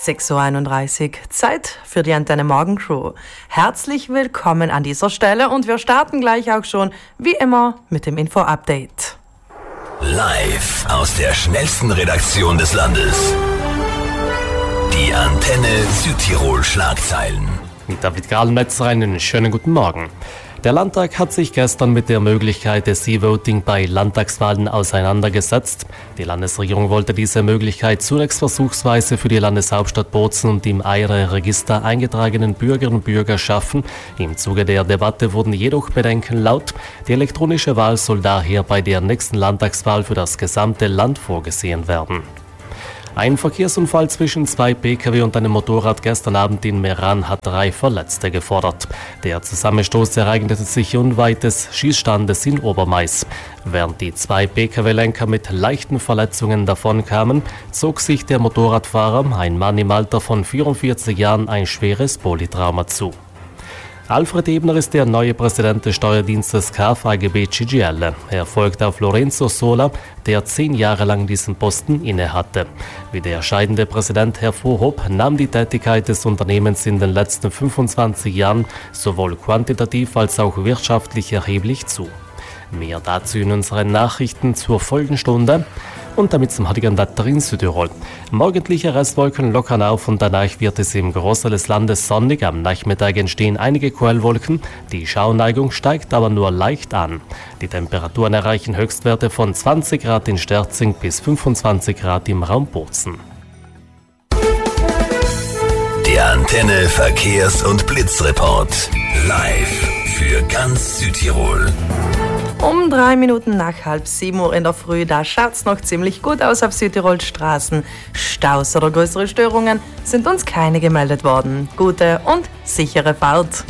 6.31 Uhr, Zeit für die Antenne Morgen Crew. Herzlich willkommen an dieser Stelle und wir starten gleich auch schon, wie immer, mit dem Info-Update. Live aus der schnellsten Redaktion des Landes. Die Antenne Südtirol Schlagzeilen. Mit David Gralmetzer einen schönen guten Morgen. Der Landtag hat sich gestern mit der Möglichkeit des E-Voting bei Landtagswahlen auseinandergesetzt. Die Landesregierung wollte diese Möglichkeit zunächst versuchsweise für die Landeshauptstadt Bozen und im EIRE-Register eingetragenen Bürgerinnen und Bürger schaffen. Im Zuge der Debatte wurden jedoch Bedenken laut. Die elektronische Wahl soll daher bei der nächsten Landtagswahl für das gesamte Land vorgesehen werden. Ein Verkehrsunfall zwischen zwei Pkw und einem Motorrad gestern Abend in Meran hat 3 Verletzte gefordert. Der Zusammenstoß ereignete sich unweit des Schießstandes in Obermais. Während die 2 Pkw-Lenker mit leichten Verletzungen davonkamen, zog sich der Motorradfahrer, ein Mann im Alter von 44 Jahren, ein schweres Polytrauma zu. Alfred Ebner ist der neue Präsident des Steuerdienstes KfAGB CGL. Er folgt auf Lorenzo Sola, der 10 Jahre lang diesen Posten innehatte. Wie der scheidende Präsident hervorhob, nahm die Tätigkeit des Unternehmens in den letzten 25 Jahren sowohl quantitativ als auch wirtschaftlich erheblich zu. Mehr dazu in unseren Nachrichten zur Folgenstunde. Und damit zum heutigen Wetter in Südtirol. Morgendliche Restwolken lockern auf und danach wird es im Großteil des Landes sonnig. Am Nachmittag entstehen einige Quellwolken. Die Schauneigung steigt aber nur leicht an. Die Temperaturen erreichen Höchstwerte von 20 Grad in Sterzing bis 25 Grad im Raum Bozen. Der Antenne Verkehrs- und Blitzreport. Live für ganz Südtirol. Um 3 Minuten nach 6:30 in der Früh, da schaut's noch ziemlich gut aus auf Südtirols Straßen. Staus oder größere Störungen sind uns keine gemeldet worden. Gute und sichere Fahrt.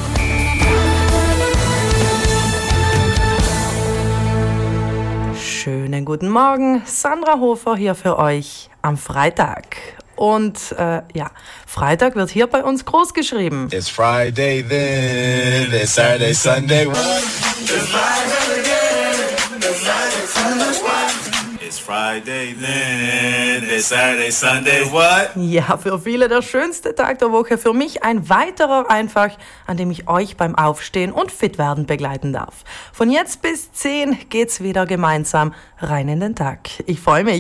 Schönen guten Morgen, Sandra Hofer hier für euch am Freitag. Und Freitag wird hier bei uns groß geschrieben. It's Friday then, it's Saturday, Sunday. It's Friday then, it's Saturday, Sunday, what? Ja, für viele der schönste Tag der Woche, für mich ein weiterer einfach, an dem ich euch beim Aufstehen und Fitwerden begleiten darf. Von jetzt bis 10 geht's wieder gemeinsam rein in den Tag. Ich freue mich.